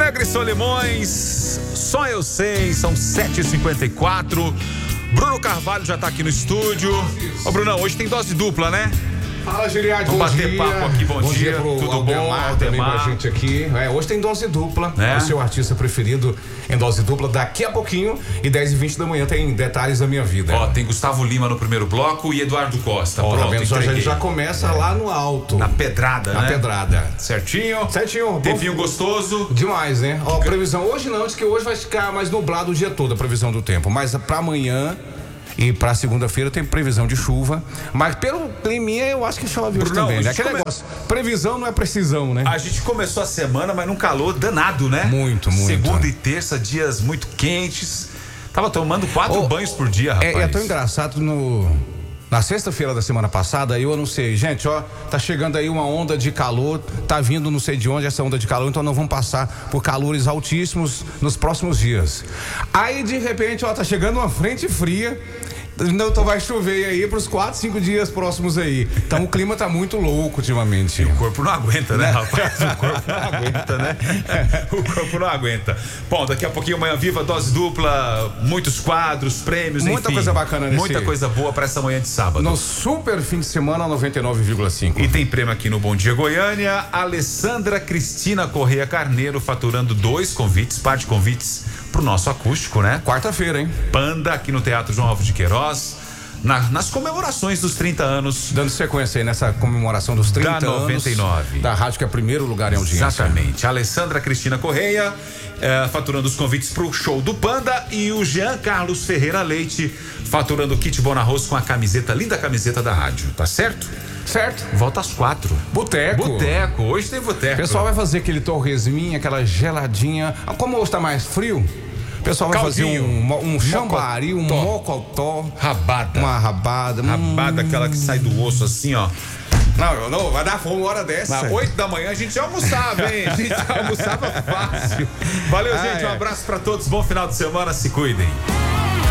Megre Solimões, só eu sei, são 7h54. Bruno Carvalho já tá aqui no estúdio. Ô Brunão, hoje tem dose dupla, né? Fala, Giliardi, vamos bater papo aqui, bom dia pro tudo Aldemar, bom? Também com a gente aqui. Hoje tem dose dupla, o seu artista preferido em dose dupla, daqui a pouquinho, e 10h20 da manhã tem Detalhes da Minha Vida. Ó, tem Gustavo Lima no primeiro bloco e Eduardo Costa. Ó, pronto, a gente já começa lá no alto. Na pedrada, né? Na pedrada. Certinho? Certinho. Tevinho gostoso. Demais, né? Ó, previsão, hoje não, diz que hoje vai ficar mais nublado o dia todo, a previsão do tempo, mas pra amanhã e pra segunda-feira tem previsão de chuva, mas pelo climinha eu acho que chove hoje também, né? Aquele negócio, previsão não é precisão, né? A gente começou a semana, mas num calor danado, né? Muito. Segunda e terça, dias muito quentes. Tava tomando 4 banhos por dia, rapaz. É tão engraçado, na sexta-feira da semana passada, eu anunciei, gente, ó, tá chegando aí uma onda de calor, tá vindo não sei de onde essa onda de calor, então nós vamos passar por calores altíssimos nos próximos dias. Aí, de repente, ó, tá chegando uma frente fria, então vai chover aí pros 4, 5 dias próximos aí. Então o clima tá muito louco ultimamente. O corpo não aguenta, né, rapaz? O corpo não aguenta, né? O corpo não aguenta. Bom, daqui a pouquinho, Manhã Viva, dose dupla, muitos quadros, prêmios, muita coisa bacana nesse... Muita coisa boa pra essa manhã de sábado. No super fim de semana, 99,5. E tem prêmio aqui no Bom Dia Goiânia. Alessandra Cristina Correia Carneiro faturando 2 convites, par de convites pro nosso acústico, né? Quarta-feira, hein? Panda, aqui no Teatro João Alves de Queiroz, nas comemorações dos 30 anos. Dando sequência aí nessa comemoração dos 30 da 99. anos da rádio, que é primeiro lugar em audiência. Exatamente. A Alessandra Cristina Correia faturando os convites pro show do Panda, e o Jean Carlos Ferreira Leite faturando o kit Bonarroz com a camiseta, linda camiseta da rádio, tá certo? Certo. Volta às 4. Boteco. Hoje tem boteco. O pessoal vai fazer aquele torresminho, aquela geladinha. Como hoje tá mais frio, o pessoal vai fazer um chambari, um mocotó. Rabada. Uma rabada. Rabada, aquela que sai do osso assim, ó. Não, vai dar fome uma hora dessa. Às 8 da manhã a gente já almoçava, hein? A gente já almoçava fácil. Valeu, gente. Um abraço pra todos. Bom final de semana. Se cuidem.